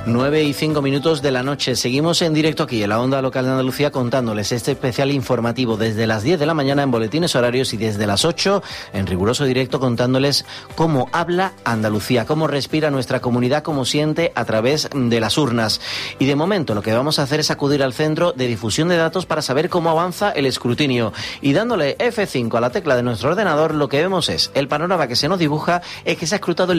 9:05 de la noche. Seguimos en directo aquí en la Onda Local de Andalucía contándoles este especial informativo desde las 10 de la mañana en boletines horarios y desde las 8 en riguroso directo contándoles cómo habla Andalucía, cómo respira nuestra comunidad, cómo siente a través de las urnas. Y de momento lo que vamos a hacer es acudir al centro de difusión de datos para saber cómo avanza el escrutinio. Y dándole F5 a la tecla de nuestro ordenador, lo que vemos es el panorama que se nos dibuja es que se ha escrutado el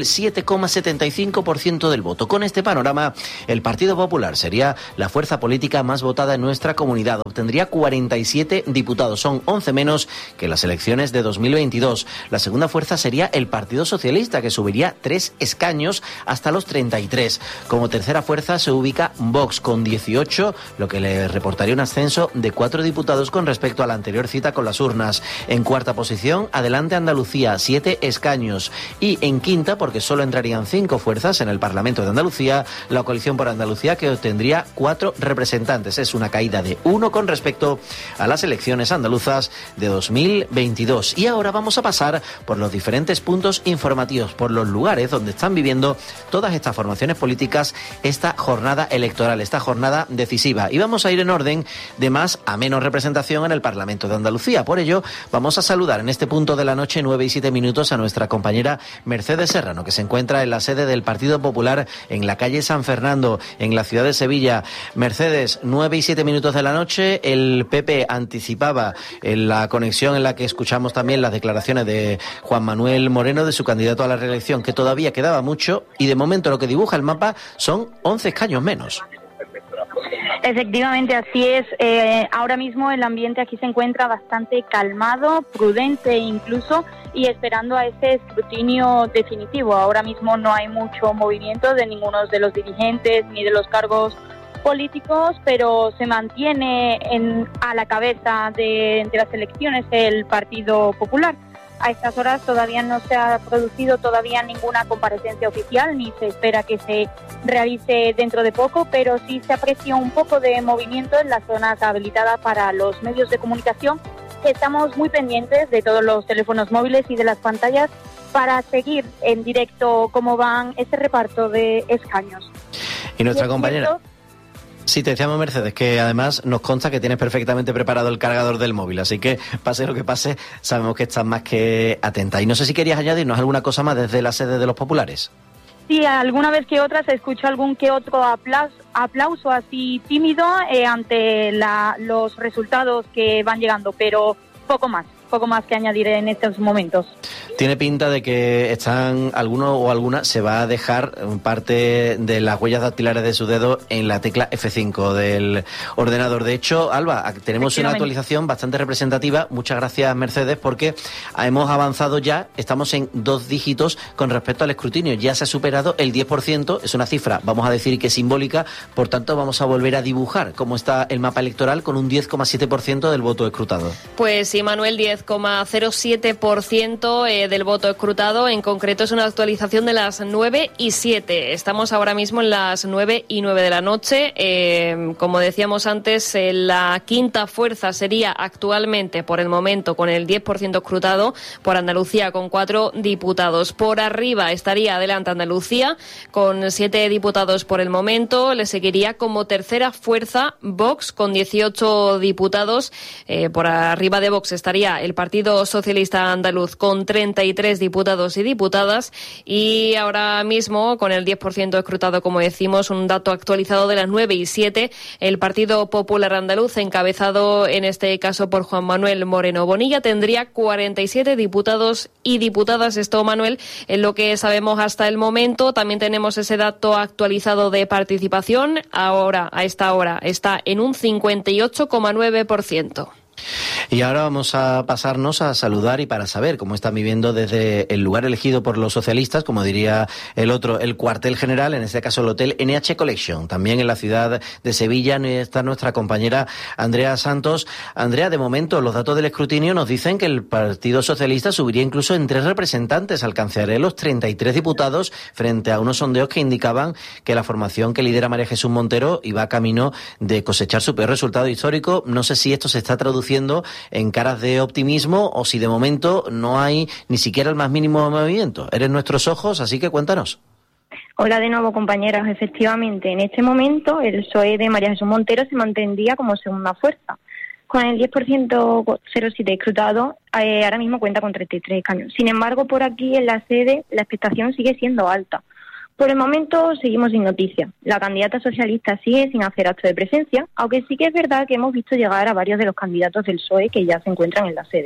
7,75% del voto. Con este panorama, el Partido Popular sería la fuerza política más votada en nuestra comunidad. Obtendría 47 diputados, son 11 menos que las elecciones de 2022. La segunda fuerza sería el Partido Socialista, que subiría 3 escaños hasta los 33. Como tercera fuerza se ubica Vox con 18, lo que le reportaría un ascenso de 4 diputados con respecto a la anterior cita con las urnas. En cuarta posición, Adelante Andalucía, 7 escaños. Y en quinta, porque solo entrarían 5 fuerzas en el Parlamento de Andalucía, la Coalición por Andalucía, que obtendría 4 representantes. Es una caída de 1 con respecto a las elecciones andaluzas de 2022. Y ahora vamos a pasar por los diferentes puntos informativos, por los lugares donde están viviendo todas estas formaciones políticas esta jornada electoral, esta jornada decisiva. Y vamos a ir en orden de más a menos representación en el Parlamento de Andalucía. Por ello, vamos a saludar en este punto de la noche, 9:07, a nuestra compañera Mercedes Serrano, que se encuentra en la sede del Partido Popular en la calle San Fernando, en la ciudad de Sevilla. Mercedes, 9:07 de la noche, el PP anticipaba en la conexión en la que escuchamos también las declaraciones de Juan Manuel Moreno, de su candidato a la reelección, que todavía quedaba mucho, y de momento lo que dibuja el mapa son 11 escaños menos. Efectivamente, así es. Ahora mismo el ambiente aquí se encuentra bastante calmado, prudente incluso, y esperando a ese escrutinio definitivo. Ahora mismo no hay mucho movimiento de ninguno de los dirigentes ni de los cargos políticos, pero se mantiene a la cabeza de las elecciones el Partido Popular. A estas horas todavía no se ha producido ninguna comparecencia oficial, ni se espera que se realice dentro de poco, pero sí se aprecia un poco de movimiento en las zonas habilitadas para los medios de comunicación. Estamos muy pendientes de todos los teléfonos móviles y de las pantallas para seguir en directo cómo van ese reparto de escaños. Y nuestra compañera... Sí, te decíamos, Mercedes, que además nos consta que tienes perfectamente preparado el cargador del móvil, así que pase lo que pase, sabemos que estás más que atenta. Y no sé si querías añadirnos alguna cosa más desde la sede de los populares. Sí, alguna vez que otra se escucha algún que otro aplauso así tímido ante los resultados que van llegando, pero poco más que añadir en estos momentos. Tiene pinta de que alguno o alguna se va a dejar parte de las huellas dactilares de su dedo en la tecla F5 del ordenador. De hecho, Alba, tenemos una actualización bastante representativa. Muchas gracias, Mercedes, porque hemos avanzado ya, estamos en 2 dígitos con respecto al escrutinio. Ya se ha superado el 10%, es una cifra, vamos a decir que simbólica, por tanto vamos a volver a dibujar cómo está el mapa electoral con un 10,7% del voto escrutado. Pues sí, Manuel, 10,07% del voto escrutado. En concreto es una actualización de las 9:07. Estamos ahora mismo en las 9:09 de la noche. Como decíamos antes, la quinta fuerza sería actualmente, por el momento, con el 10% escrutado, por Andalucía, con 4 diputados. Por arriba estaría Adelante Andalucía, con 7 diputados por el momento. Le seguiría como tercera fuerza Vox, con 18 diputados. Por arriba de Vox estaría el Partido Socialista Andaluz, con 33 diputados y diputadas, y ahora mismo con el 10% escrutado, como decimos, un dato actualizado de las 9:07, el Partido Popular Andaluz, encabezado en este caso por Juan Manuel Moreno Bonilla, tendría 47 diputados y diputadas. Esto, Manuel, es lo que sabemos hasta el momento. También tenemos ese dato actualizado de participación. Ahora, a esta hora, está en un 58,9%. Y ahora vamos a pasarnos a saludar y para saber cómo están viviendo desde el lugar elegido por los socialistas, como diría el otro, el cuartel general, en este caso el Hotel NH Collection, también en la ciudad de Sevilla. Está nuestra compañera Andrea Santos. Andrea, de momento los datos del escrutinio nos dicen que el Partido Socialista subiría incluso en 3 representantes, alcanzaría los 33 diputados frente a unos sondeos que indicaban que la formación que lidera María Jesús Montero iba camino de cosechar su peor resultado histórico. No sé si esto se está traduciendo en caras de optimismo o si de momento no hay ni siquiera el más mínimo movimiento. Eres nuestros ojos, así que cuéntanos. Hola de nuevo, compañeras. Efectivamente, en este momento el PSOE de María Jesús Montero se mantendría como segunda fuerza. Con el 10,07 escrutado, ahora mismo cuenta con 33 escaños. Sin embargo, por aquí en la sede la expectación sigue siendo alta. Por el momento seguimos sin noticias. La candidata socialista sigue sin hacer acto de presencia, aunque sí que es verdad que hemos visto llegar a varios de los candidatos del PSOE que ya se encuentran en la sede.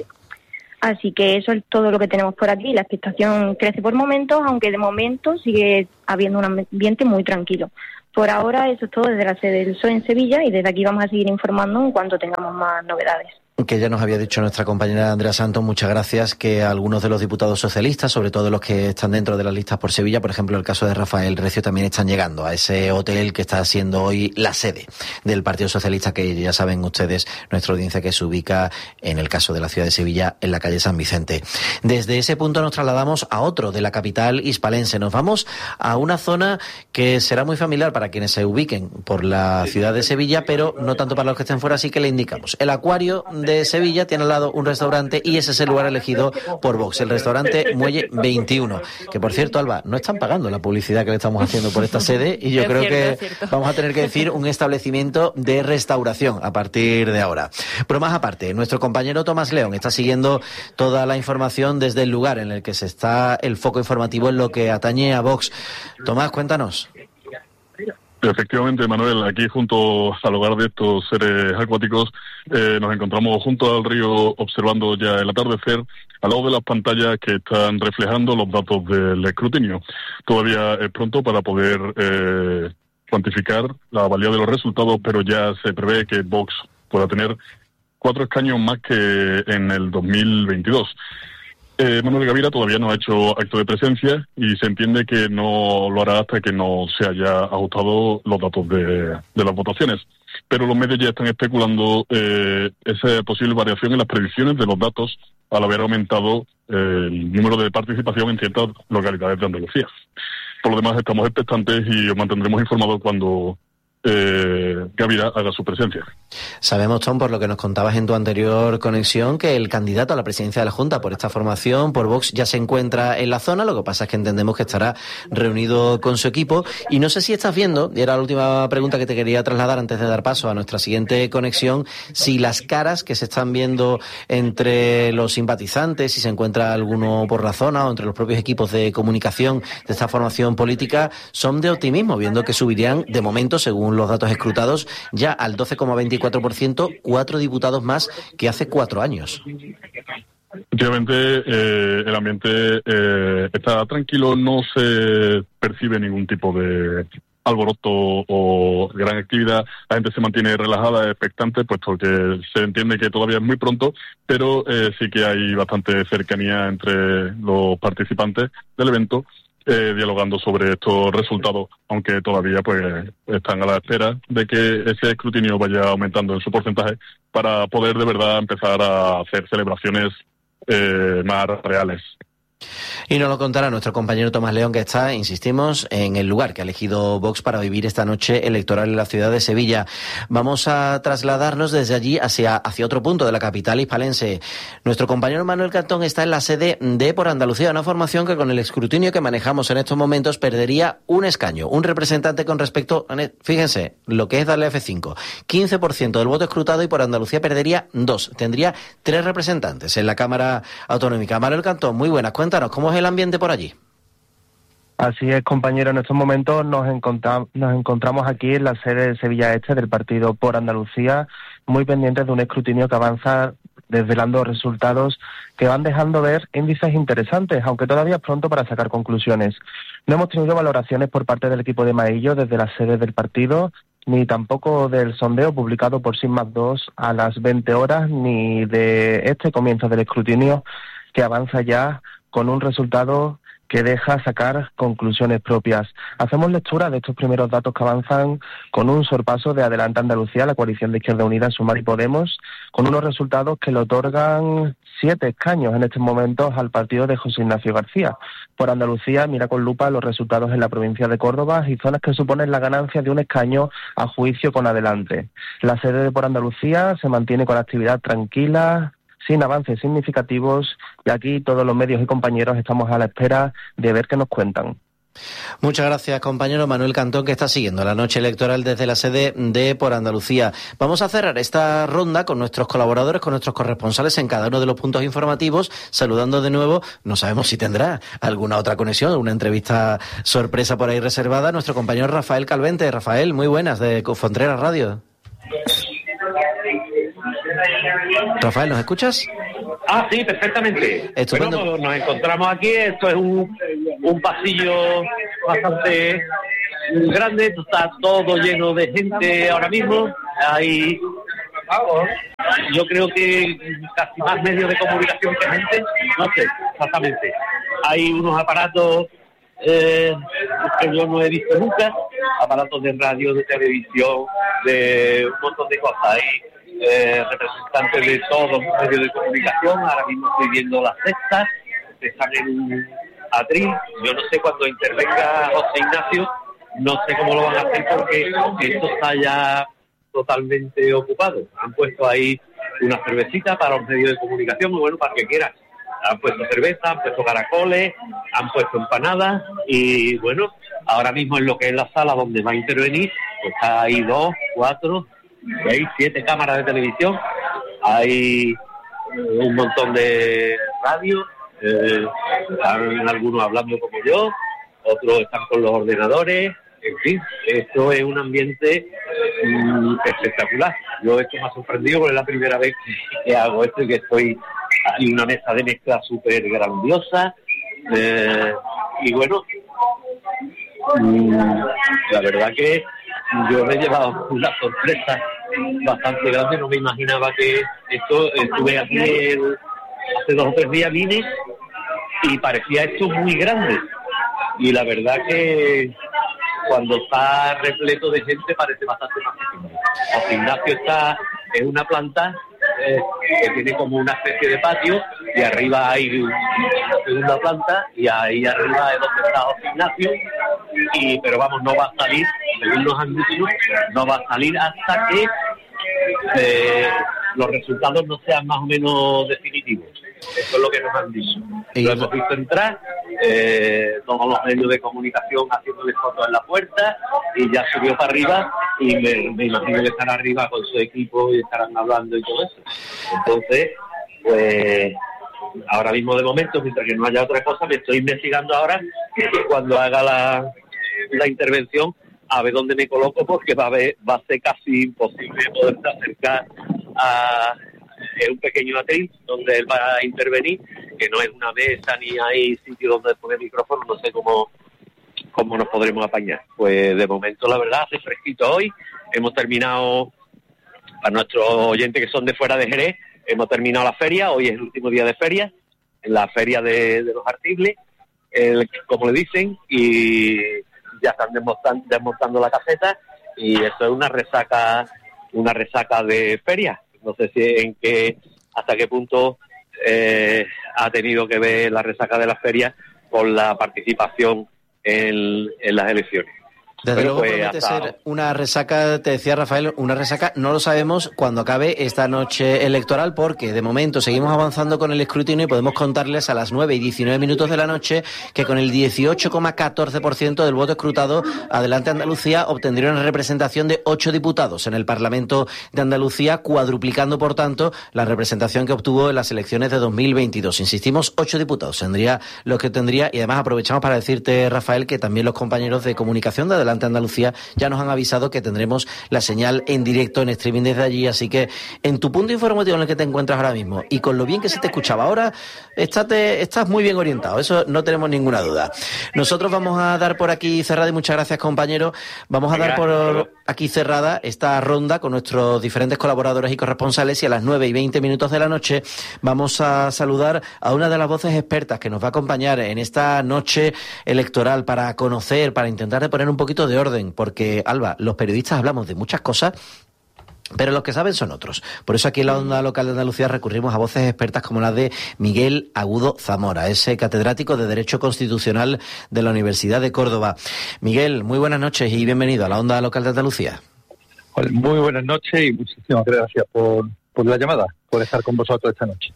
Así que eso es todo lo que tenemos por aquí. La expectación crece por momentos, aunque de momento sigue habiendo un ambiente muy tranquilo. Por ahora eso es todo desde la sede del PSOE en Sevilla y desde aquí vamos a seguir informando en cuanto tengamos más novedades. Que ya nos había dicho nuestra compañera Andrea Santos, muchas gracias, que algunos de los diputados socialistas, sobre todo los que están dentro de las listas por Sevilla, por ejemplo el caso de Rafael Recio, también están llegando a ese hotel que está siendo hoy la sede del Partido Socialista, que ya saben ustedes, nuestra audiencia, que se ubica en el caso de la ciudad de Sevilla, en la calle San Vicente. Desde ese punto nos trasladamos a otro de la capital hispalense. Nos vamos a una zona que será muy familiar para quienes se ubiquen por la ciudad de Sevilla, pero no tanto para los que estén fuera, así que le indicamos. El Acuario de Sevilla tiene al lado un restaurante y ese es el lugar elegido por Vox, el restaurante Muelle 21, que por cierto, Alba, no están pagando la publicidad que le estamos haciendo por esta sede y yo creo que vamos a tener que decir un establecimiento de restauración a partir de ahora. Pero más aparte, nuestro compañero Tomás León está siguiendo toda la información desde el lugar en el que se está el foco informativo en lo que atañe a Vox. Tomás, cuéntanos. Efectivamente, Manuel, aquí junto al hogar de estos seres acuáticos nos encontramos junto al río observando ya el atardecer al lado de las pantallas que están reflejando los datos del escrutinio. Todavía es pronto para poder cuantificar la valía de los resultados, pero ya se prevé que Vox pueda tener 4 escaños más que en el 2022. Manuel Gavira todavía no ha hecho acto de presencia y se entiende que no lo hará hasta que no se haya ajustado los datos de las votaciones. Pero los medios ya están especulando esa posible variación en las predicciones de los datos al haber aumentado el número de participación en ciertas localidades de Andalucía. Por lo demás, estamos expectantes y os mantendremos informados cuando Gavira haga su presencia. Sabemos, Tom, por lo que nos contabas en tu anterior conexión, que el candidato a la presidencia de la Junta por esta formación, por Vox, ya se encuentra en la zona. Lo que pasa es que entendemos que estará reunido con su equipo. Y no sé si estás viendo, y era la última pregunta que te quería trasladar antes de dar paso a nuestra siguiente conexión, si las caras que se están viendo entre los simpatizantes, si se encuentra alguno por la zona o entre los propios equipos de comunicación de esta formación política, son de optimismo, viendo que subirían, de momento, según los datos escrutados, ya al 12,24%, 4 diputados más que hace 4 años. Efectivamente, el ambiente está tranquilo, no se percibe ningún tipo de alboroto o gran actividad. La gente se mantiene relajada, expectante, puesto que se entiende que todavía es muy pronto, pero sí que hay bastante cercanía entre los participantes del evento, dialogando sobre estos resultados, aunque todavía pues están a la espera de que ese escrutinio vaya aumentando en su porcentaje para poder de verdad empezar a hacer celebraciones más reales. Y nos lo contará nuestro compañero Tomás León, que está, insistimos, en el lugar que ha elegido Vox para vivir esta noche electoral en la ciudad de Sevilla. Vamos a trasladarnos desde allí hacia otro punto de la capital hispalense. Nuestro compañero Manuel Cantón está en la sede de Por Andalucía, una formación que con el escrutinio que manejamos en estos momentos perdería un escaño, un representante con respecto, fíjense, lo que es darle F5, 15% del voto escrutado, y Por Andalucía perdería 2, tendría 3 representantes en la Cámara Autonómica. Manuel Cantón, muy buenas, cuéntanos, ¿cómo es el ambiente por allí? Así es, compañero. En estos momentos nos encontramos aquí en la sede de Sevilla Este del partido Por Andalucía, muy pendientes de un escrutinio que avanza desvelando resultados que van dejando ver índices interesantes, aunque todavía es pronto para sacar conclusiones. No hemos tenido valoraciones por parte del equipo de Maillo desde la sede del partido, ni tampoco del sondeo publicado por SIGMAP2 a las 20 horas, ni de este comienzo del escrutinio que avanza ya con un resultado que deja sacar conclusiones propias. Hacemos lectura de estos primeros datos que avanzan con un sorpaso de Adelante Andalucía, la coalición de Izquierda Unida, Sumar y Podemos, con unos resultados que le otorgan 7 escaños en estos momentos al partido de José Ignacio García. Por Andalucía mira con lupa los resultados en la provincia de Córdoba y zonas que suponen la ganancia de un escaño a juicio con Adelante. La sede de Por Andalucía se mantiene con actividad tranquila, sin avances significativos, y aquí todos los medios y compañeros estamos a la espera de ver qué nos cuentan. Muchas gracias, compañero Manuel Cantón, que está siguiendo la noche electoral desde la sede de Por Andalucía. Vamos a cerrar esta ronda con nuestros colaboradores, con nuestros corresponsales en cada uno de los puntos informativos, saludando de nuevo, no sabemos si tendrá alguna otra conexión, una entrevista sorpresa por ahí reservada, nuestro compañero Rafael Calvente. Rafael, muy buenas, de Contreras Radio. Rafael, ¿nos escuchas? Sí, perfectamente. Estupendo. Bueno, nos encontramos aquí, esto es un pasillo bastante grande, está todo lleno de gente ahora mismo, hay, yo creo que casi más medios de comunicación que gente, no sé exactamente, hay unos aparatos que yo no he visto nunca, aparatos de radio, de televisión, de un montón de cosas, hay representantes de todos los medios de comunicación. Ahora mismo estoy viendo las cestas, están en un atril. Yo no sé cuando intervenga José Ignacio, no sé cómo lo van a hacer porque esto está ya totalmente ocupado. Han puesto ahí una cervecita para los medios de comunicación, muy bueno, para que quieran. Han puesto cerveza, han puesto caracoles, han puesto empanadas y bueno, ahora mismo en lo que es la sala donde va a intervenir, pues hay 2, 4, 6, 7 cámaras de televisión, hay un montón de radios, están algunos hablando como yo, otros están con los ordenadores, en fin, esto es un ambiente espectacular. Yo esto me ha sorprendido porque es la primera vez que hago esto y que estoy, hay una mesa de mezcla súper grandiosa, y bueno, la verdad que yo me he llevado una sorpresa bastante grande, no me imaginaba que esto, estuve aquí hace 2 o 3 días, vine y parecía esto muy grande y la verdad que cuando está repleto de gente parece bastante más pequeño. El gimnasio está en una planta que tiene como una especie de patio y arriba hay una segunda planta y ahí arriba es donde está el gimnasio, pero vamos, no va a salir, según nos han dicho, no va a salir hasta que los resultados no sean más o menos definitivos. Eso es lo que nos han dicho. Lo hemos visto entrar, todos los medios de comunicación haciéndole fotos en la puerta y ya subió para arriba y me imagino que estará arriba con su equipo y estarán hablando y todo eso. Entonces, pues ahora mismo de momento, mientras que no haya otra cosa, me estoy investigando ahora y cuando haga la intervención a ver dónde me coloco porque va a ser casi imposible poderse acercar a un pequeño atril donde él va a intervenir, que no es una mesa ni hay sitio donde poner micrófono, no sé cómo nos podremos apañar. Pues de momento la verdad hace fresquito hoy, hemos terminado, para nuestros oyentes que son de fuera de Jerez, hemos terminado la feria, hoy es el último día de feria, en la feria de los artibles, como le dicen, y ya están desmontando la caseta y esto es una resaca de feria. No sé si hasta qué punto ha tenido que ver la resaca de las ferias con la participación en las elecciones. Desde luego promete ser una resaca, te decía Rafael, una resaca, no lo sabemos cuando acabe esta noche electoral, porque de momento seguimos avanzando con el escrutinio y podemos contarles a las 9:19 de la noche que con el 18,14% del voto escrutado, Adelante Andalucía obtendría una representación de 8 diputados en el Parlamento de Andalucía, cuadruplicando, por tanto, la representación que obtuvo en las elecciones de 2022. Insistimos, 8 diputados tendría lo que tendría, y además aprovechamos para decirte, Rafael, que también los compañeros de comunicación de Adelante Andalucía ya nos han avisado que tendremos la señal en directo en streaming desde allí, así que en tu punto informativo en el que te encuentras ahora mismo y con lo bien que se te escuchaba ahora, estás muy bien orientado, eso no tenemos ninguna duda. Nosotros vamos a dar por aquí cerrada, y muchas gracias, compañero, vamos a dar por aquí cerrada esta ronda con nuestros diferentes colaboradores y corresponsales, y a las 9:20 de la noche vamos a saludar a una de las voces expertas que nos va a acompañar en esta noche electoral para conocer, para intentar de poner un poquito de orden, porque, Alba, los periodistas hablamos de muchas cosas, pero los que saben son otros. Por eso aquí en la Onda Local de Andalucía recurrimos a voces expertas como la de Miguel Agudo Zamora, ese catedrático de Derecho Constitucional de la Universidad de Córdoba. Miguel, muy buenas noches y bienvenido a la Onda Local de Andalucía. Muy buenas noches y muchísimas gracias por la llamada, por estar con vosotros esta noche.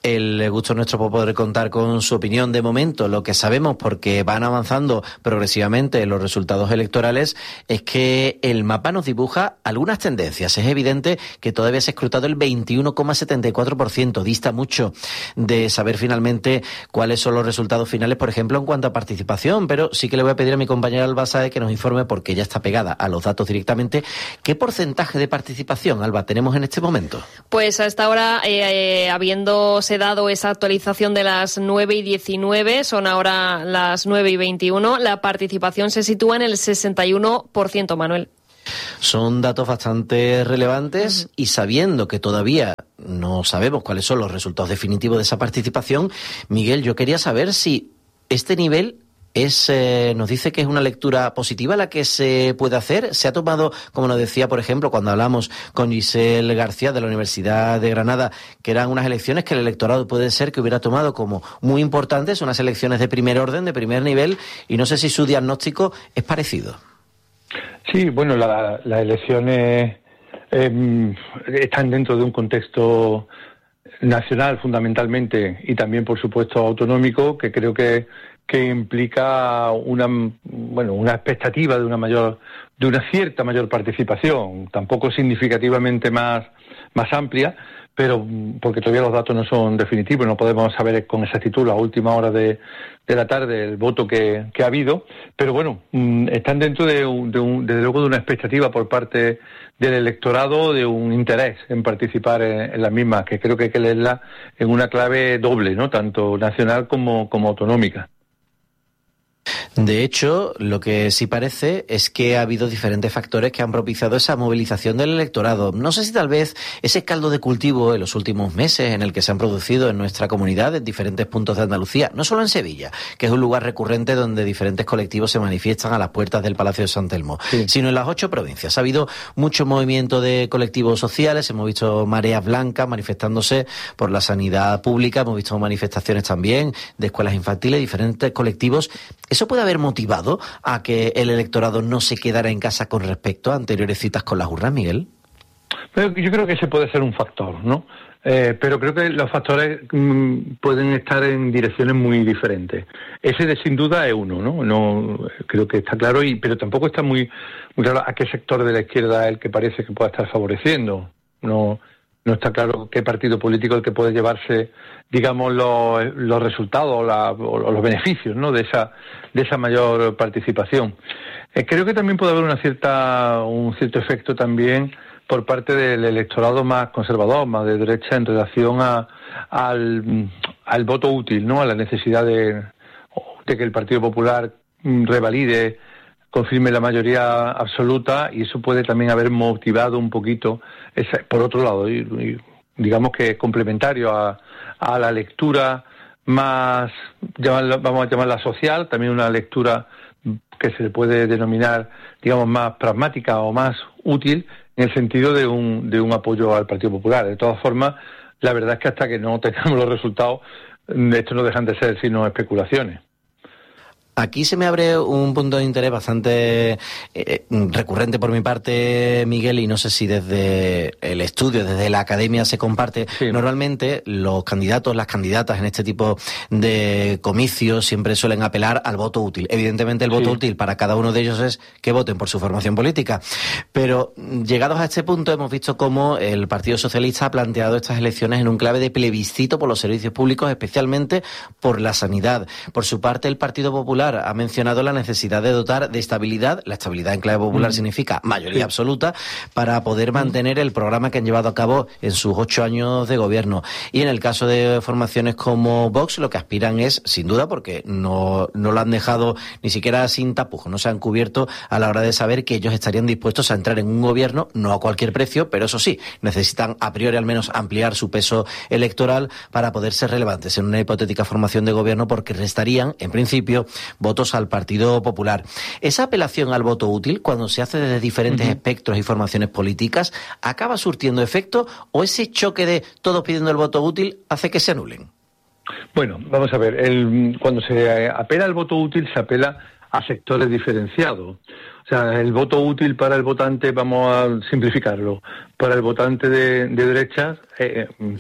El gusto nuestro por poder contar con su opinión. De momento, lo que sabemos, porque van avanzando progresivamente los resultados electorales, es que el mapa nos dibuja algunas tendencias. Es evidente que todavía se ha escrutado el 21,74%. Dista mucho de saber finalmente cuáles son los resultados finales, por ejemplo, en cuanto a participación, pero sí que le voy a pedir a mi compañera Alba Sáez que nos informe, porque ella está pegada a los datos directamente. ¿Qué porcentaje de participación, Alba, tenemos en este momento? Pues a esta hora, habiéndose dado esa actualización de las 9:19, son ahora las 9:21, la participación se sitúa en el 61%, Manuel. Son datos bastante relevantes y sabiendo que todavía no sabemos cuáles son los resultados definitivos de esa participación, Miguel, yo quería saber si este nivel nos dice que es una lectura positiva la que se puede hacer. Se ha tomado, como nos decía, por ejemplo, cuando hablamos con Giselle García de la Universidad de Granada, que eran unas elecciones que el electorado puede ser que hubiera tomado como muy importantes, unas elecciones de primer orden, de primer nivel, y no sé si su diagnóstico es parecido. Sí, bueno, las elecciones están dentro de un contexto nacional fundamentalmente y también, por supuesto, autonómico, que creo que implica una expectativa de una cierta mayor participación, tampoco significativamente más amplia, pero porque todavía los datos no son definitivos, no podemos saber con exactitud a última hora de la tarde el voto que ha habido, pero bueno, están dentro desde luego de una expectativa por parte del electorado, de un interés en participar en las mismas, que creo que hay que leerla en una clave doble, ¿no? Tanto nacional como autonómica. De hecho, lo que sí parece es que ha habido diferentes factores que han propiciado esa movilización del electorado. No sé si tal vez ese caldo de cultivo en los últimos meses en el que se han producido en nuestra comunidad, en diferentes puntos de Andalucía, no solo en Sevilla, que es un lugar recurrente donde diferentes colectivos se manifiestan a las puertas del Palacio de San Telmo, sí, sino en las 8 provincias. Ha habido mucho movimiento de colectivos sociales, hemos visto mareas blancas manifestándose por la sanidad pública, hemos visto manifestaciones también de escuelas infantiles, diferentes colectivos. ¿Eso puede haber motivado a que el electorado no se quedara en casa con respecto a anteriores citas con las urnas, Miguel? Pero yo creo que ese puede ser un factor, ¿no? Pero creo que los factores pueden estar en direcciones muy diferentes. Ese sin duda es uno, ¿no? No creo que está claro, pero tampoco está muy claro a qué sector de la izquierda es el que parece que pueda estar favoreciendo. No está claro qué partido político es el que puede llevarse, digamos, los resultados o los beneficios, ¿no? de esa mayor participación. Creo que también puede haber un cierto efecto también por parte del electorado más conservador, más de derecha, en relación al voto útil, ¿no? A la necesidad de que el Partido Popular revalide, confirme la mayoría absoluta, y eso puede también haber motivado un poquito, por otro lado, y digamos que es complementario a la lectura más, vamos a llamarla social, también una lectura que se puede denominar, digamos, más pragmática o más útil, en el sentido de un apoyo al Partido Popular. De todas formas, la verdad es que hasta que no tengamos los resultados, esto no dejan de ser sino especulaciones. Aquí se me abre un punto de interés bastante recurrente por mi parte, Miguel, y no sé si desde el estudio, desde la academia se comparte. Sí. Normalmente los candidatos, las candidatas en este tipo de comicios siempre suelen apelar al voto útil. Evidentemente el voto útil para cada uno de ellos es que voten por su formación política. Pero llegados a este punto hemos visto cómo el Partido Socialista ha planteado estas elecciones en un clave de plebiscito por los servicios públicos, especialmente por la sanidad. Por su parte, el Partido Popular ha mencionado la necesidad de dotar de estabilidad. La estabilidad en clave popular significa mayoría absoluta para poder mantener el programa que han llevado a cabo en sus 8 años de gobierno. Y en el caso de formaciones como Vox, lo que aspiran es, sin duda, porque no lo han dejado ni siquiera sin tapujos, no se han cubierto a la hora de saber que ellos estarían dispuestos a entrar en un gobierno, no a cualquier precio, pero eso sí, necesitan a priori al menos ampliar su peso electoral para poder ser relevantes en una hipotética formación de gobierno, porque restarían, en principio, votos al Partido Popular. Esa apelación al voto útil, cuando se hace desde diferentes espectros y formaciones políticas, ¿acaba surtiendo efecto o ese choque de todos pidiendo el voto útil hace que se anulen? Bueno, vamos a ver, cuando se apela al voto útil se apela a sectores diferenciados. O sea, el voto útil para el votante, vamos a simplificarlo, para el votante de derechas,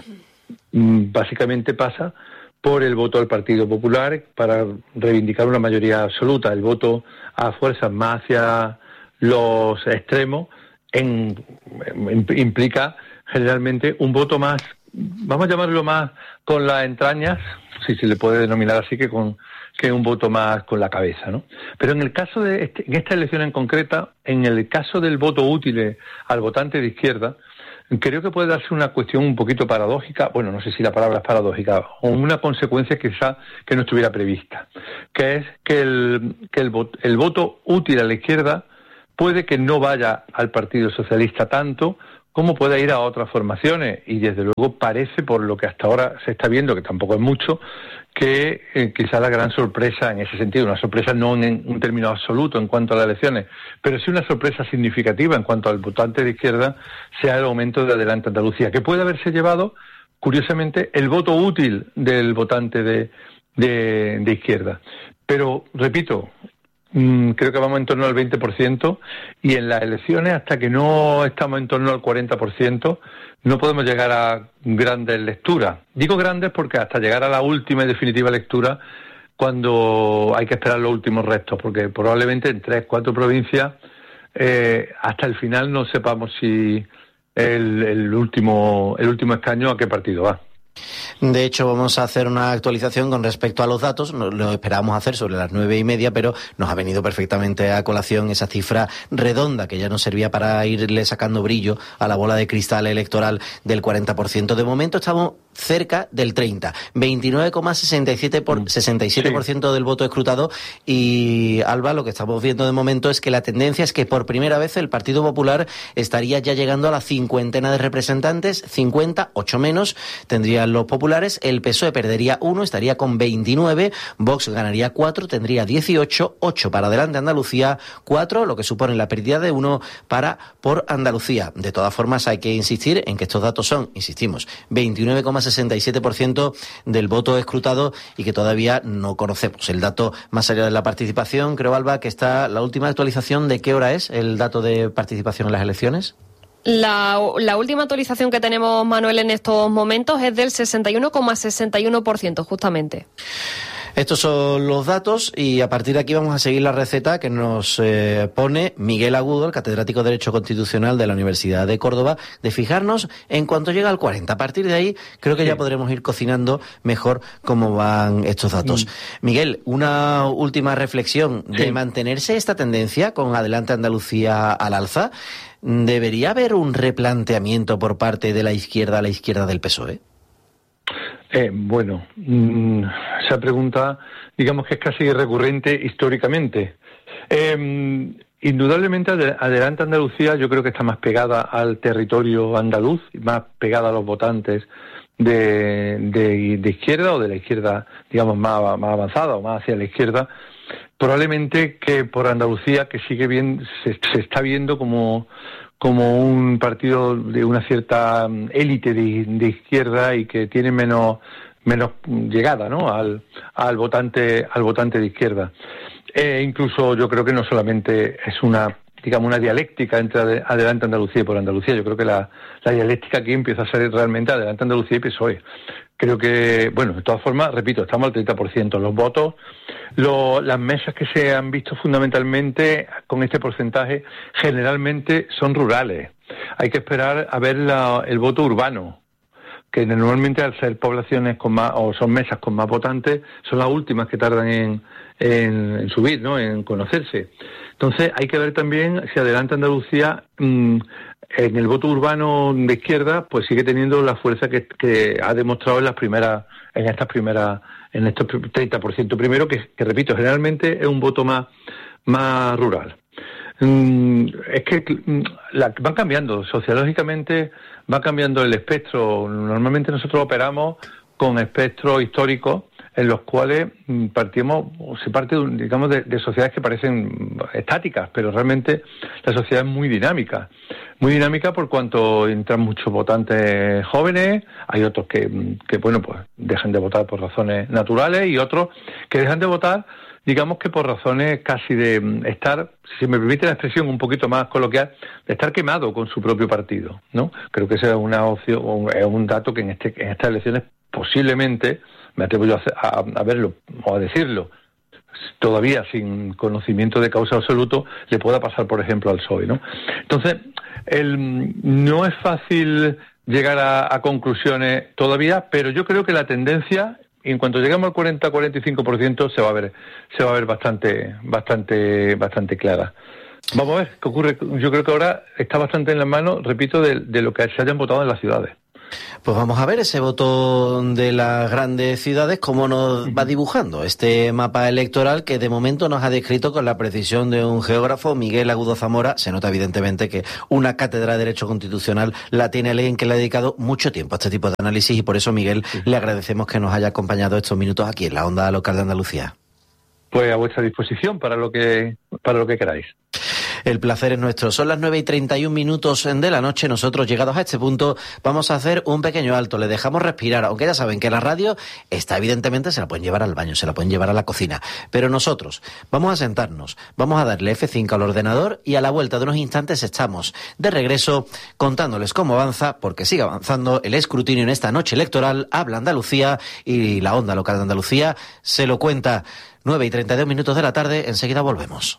básicamente pasa por el voto del Partido Popular para reivindicar una mayoría absoluta. El voto a fuerzas más hacia los extremos implica generalmente un voto más, vamos a llamarlo más con las entrañas, si se le puede denominar así, que un voto más con la cabeza, ¿no? Pero en el caso de en esta elección en concreta, en el caso del voto útil al votante de izquierda, creo que puede darse una cuestión un poquito paradójica, bueno, no sé si la palabra es paradójica, o una consecuencia quizá que no estuviera prevista, que es que el voto útil a la izquierda puede que no vaya al Partido Socialista tanto como puede ir a otras formaciones, y desde luego parece, por lo que hasta ahora se está viendo, que tampoco es mucho, que quizá la gran sorpresa en ese sentido, una sorpresa no en un término absoluto en cuanto a las elecciones, pero sí una sorpresa significativa en cuanto al votante de izquierda, sea el aumento de Adelante Andalucía, que puede haberse llevado, curiosamente, el voto útil del votante de izquierda. Pero, repito, creo que vamos en torno al 20%, y en las elecciones, hasta que no estamos en torno al 40%, no podemos llegar a grandes lecturas. Digo grandes porque hasta llegar a la última y definitiva lectura, cuando hay que esperar los últimos restos, porque probablemente en 3-4 provincias, hasta el final no sepamos si el último escaño a qué partido va. De hecho, vamos a hacer una actualización con respecto a los datos. Lo esperábamos hacer sobre las 9:30, pero nos ha venido perfectamente a colación esa cifra redonda que ya nos servía para irle sacando brillo a la bola de cristal electoral del 40%. De momento estamos cerca del 30%, 29,67% del voto escrutado. Y, Alba, lo que estamos viendo de momento es que la tendencia es que por primera vez el Partido Popular estaría ya llegando a la 50 de representantes, 50, 8 menos tendrían los populares, el PSOE perdería 1, estaría con 29, Vox ganaría 4, tendría 18, 8 para Adelante Andalucía, 4, lo que supone la pérdida de 1 por Andalucía. De todas formas, hay que insistir en que estos datos son, insistimos, 29,67% del voto escrutado, y que todavía no conocemos el dato más allá de la participación. Creo, Alba, que está la última actualización. ¿De qué hora es el dato de participación en las elecciones? La última actualización que tenemos, Manuel, en estos momentos es del 61,61%, justamente. Estos son los datos, y a partir de aquí vamos a seguir la receta que nos pone Miguel Agudo, el catedrático de Derecho Constitucional de la Universidad de Córdoba, de fijarnos en cuanto llega al 40. A partir de ahí creo que ya podremos ir cocinando mejor cómo van estos datos. Miguel, una última reflexión. De mantenerse esta tendencia con Adelante Andalucía al alza, ¿debería haber un replanteamiento por parte de la izquierda a la izquierda del PSOE? Bueno, esa pregunta, digamos que es casi recurrente históricamente. Indudablemente, Adelante Andalucía yo creo que está más pegada al territorio andaluz, más pegada a los votantes de izquierda, o de la izquierda, digamos, más avanzada o más hacia la izquierda, probablemente que por Andalucía, que sigue bien, se está viendo como un partido de una cierta élite de izquierda, y que tiene menos llegada, ¿no?, al votante de izquierda. Incluso yo creo que no solamente es una dialéctica entre Adelante Andalucía y por Andalucía. Yo creo que la dialéctica aquí empieza a ser realmente Adelante Andalucía y PSOE. Creo que, bueno, de todas formas, repito, estamos al 30%. Los votos, las mesas que se han visto fundamentalmente con este porcentaje, generalmente son rurales. Hay que esperar a ver el voto urbano, que normalmente, al ser poblaciones con más, o son mesas con más votantes, son las últimas que tardan en subir, ¿no?, en conocerse. Entonces hay que ver también si Adelante Andalucía en el voto urbano de izquierda pues sigue teniendo la fuerza que ha demostrado en estos 30% primero, que repito, generalmente es un voto más rural. Es que van cambiando, sociológicamente va cambiando el espectro. Normalmente nosotros operamos con espectros históricos en los cuales se parte, digamos, de sociedades que parecen estáticas, pero realmente la sociedad es muy dinámica por cuanto entran muchos votantes jóvenes. Hay otros que bueno, pues dejan de votar por razones naturales, y otros que dejan de votar digamos que por razones casi de estar, si me permite la expresión un poquito más coloquial, de estar quemado con su propio partido, ¿no? Creo que esa es una opción, es un dato que en estas elecciones posiblemente, me atrevo yo a verlo o a decirlo, todavía sin conocimiento de causa absoluto, le pueda pasar, por ejemplo, al PSOE, ¿no? Entonces, no es fácil llegar a conclusiones todavía, pero yo creo que la tendencia, en cuanto lleguemos al 40-45%, se va a ver bastante clara. Vamos a ver qué ocurre. Yo creo que ahora está bastante en las manos, repito, de lo que se hayan votado en las ciudades. Pues vamos a ver ese voto de las grandes ciudades, cómo nos va dibujando este mapa electoral que de momento nos ha descrito con la precisión de un geógrafo, Miguel Agudo Zamora. Se nota evidentemente que una cátedra de Derecho Constitucional la tiene alguien que le ha dedicado mucho tiempo a este tipo de análisis y por eso, Miguel, le agradecemos que nos haya acompañado estos minutos aquí en la Onda Local de Andalucía. Pues a vuestra disposición para lo que queráis. El placer es nuestro. Son las 9:31 de la noche. Nosotros, llegados a este punto, vamos a hacer un pequeño alto. Le dejamos respirar, aunque ya saben que la radio está, evidentemente, se la pueden llevar al baño, se la pueden llevar a la cocina. Pero nosotros vamos a sentarnos, vamos a darle F5 al ordenador y a la vuelta de unos instantes estamos de regreso contándoles cómo avanza, porque sigue avanzando el escrutinio en esta noche electoral. Habla Andalucía y la Onda Local de Andalucía se lo cuenta. 9:32 de la tarde. Enseguida volvemos.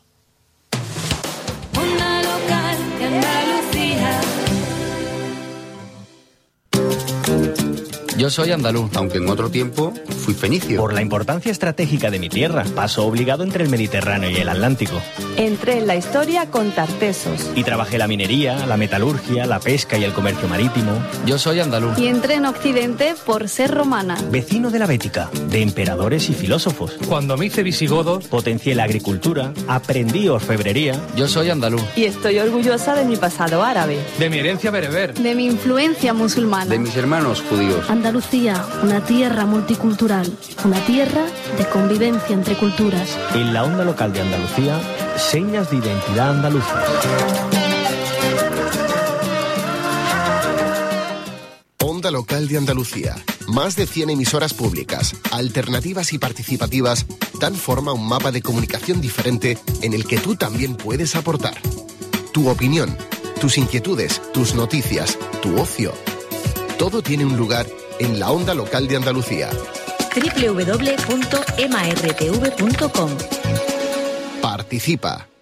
Yo soy andaluz, aunque en otro tiempo fui fenicio. Por la importancia estratégica de mi tierra, paso obligado entre el Mediterráneo y el Atlántico. Entré en la historia con Tartesos. Y trabajé la minería, la metalurgia, la pesca y el comercio marítimo. Yo soy andaluz. Y entré en Occidente por ser romana. Vecino de la Bética, de emperadores y filósofos. Cuando me hice visigodo, potencié la agricultura, aprendí orfebrería. Yo soy andaluz. Y estoy orgullosa de mi pasado árabe. De mi herencia bereber. De mi influencia musulmana. De mis hermanos judíos. Andalucía, una tierra multicultural, una tierra de convivencia entre culturas. En la Onda Local de Andalucía, señas de identidad andaluza. Onda Local de Andalucía. Más de 100 emisoras públicas, alternativas y participativas dan forma a un mapa de comunicación diferente en el que tú también puedes aportar. Tu opinión, tus inquietudes, tus noticias, tu ocio. Todo tiene un lugar en la Onda Local de Andalucía. www.martv.com. Participa.